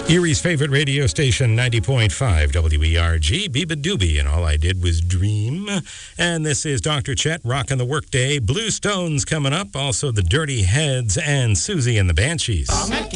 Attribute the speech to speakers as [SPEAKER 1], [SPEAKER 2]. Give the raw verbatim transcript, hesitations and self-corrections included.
[SPEAKER 1] Erie's favorite radio station, ninety point five W E R G, Biba Doobie, and all I did was dream. And this is Doctor Chet rocking the workday. Blue Stones coming up, also the Dirty Heads and Susie and the Banshees.